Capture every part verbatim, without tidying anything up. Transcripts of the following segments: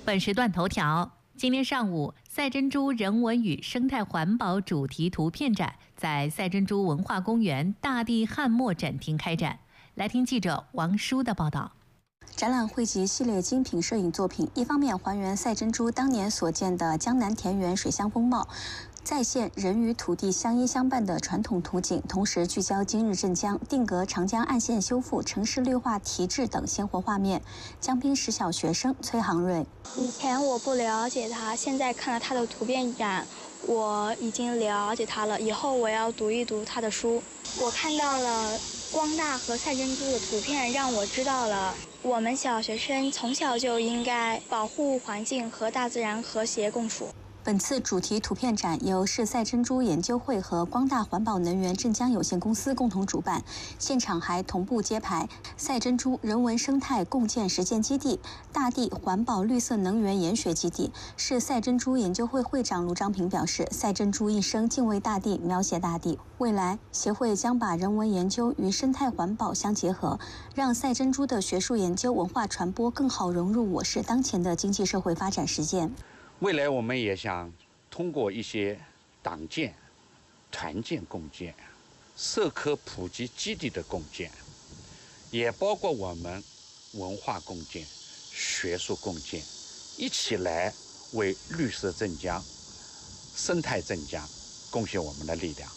本时段头条：今天上午，赛珍珠人文与生态环保主题图片展在赛珍珠文化公园大地汉墨展厅开展。来听记者王舒的报道。 展览汇集系列精品摄影作品，一方面还原赛珍珠当年所见的江南田园水乡风貌，再现人与土地相依相伴的传统图景，同时聚焦今日镇江、定格长江岸线修复、城市绿化提质等鲜活画面。江滨实小学生崔航瑞： 以前我不了解它，现在看了它的图片展，我已经了解它了。以后我要读一读它的书。我看到了光大和赛珍珠的图片，让我知道了我们小学生从小就应该保护环境和大自然和谐共处。 本次主题图片展由市赛珍珠研究会和光大环保能源镇江有限公司共同主办，现场还同步揭牌赛珍珠人文生态共建实践基地、大地环保绿色能源研学基地。市赛珍珠研究会会长卢章平表示，赛珍珠一生敬畏大地，描写大地。未来协会将把人文研究与生态环保相结合，让赛珍珠的学术研究、文化传播更好融入我市当前的经济社会发展实践。 未来我们也想通过一些党建、团建共建、社科普及基地的共建，也包括我们文化共建、学术共建，一起来为绿色镇江、生态镇江贡献我们的力量。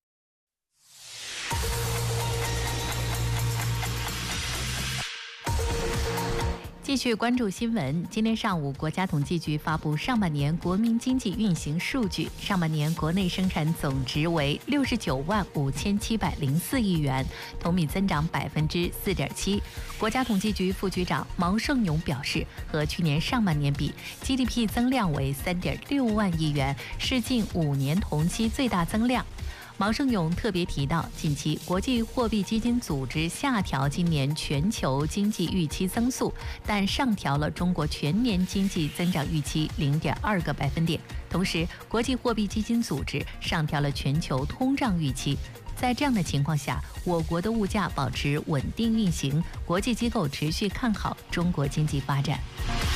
继续关注新闻。今天上午，国家统计局发布上半年国民经济运行数据。上半年国内生产总值为六十九万五千七百零四亿元，同比增长百分之四点七。国家统计局副局长毛盛勇表示，和去年上半年比 ，G D P 增量为三点六万亿元，是近五年同期最大增量。毛盛勇特别提到，近期国际货币基金组织下调今年全球经济预期增速，但上调了中国全年经济增长预期 零点二个百分点。同时，国际货币基金组织上调了全球通胀预期。在这样的情况下，我国的物价保持稳定运行，国际机构持续看好中国经济发展。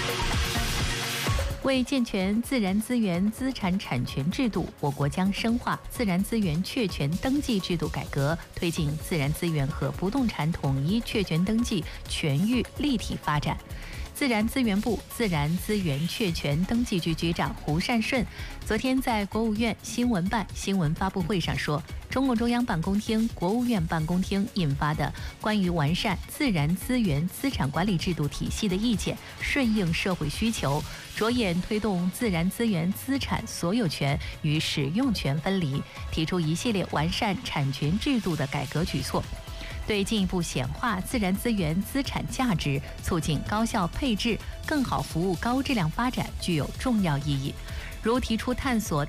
为健全自然资源资产产权制度，我国将深化自然资源确权登记制度改革，推进自然资源和不动产统一确权登记全域立体发展。自然资源部自然资源确权登记局局长胡善顺昨天在国务院新闻办新闻发布会上说，中共中央办公厅、国务院办公厅印发的关于完善自然资源资产管理制度体系的意见，顺应社会需求，着眼推动自然资源资产所有权与使用权分离，提出一系列完善产权制度的改革举措，对进一步显化自然资源资产价值、促进高效配置、更好服务高质量发展具有重要意义。如提出探索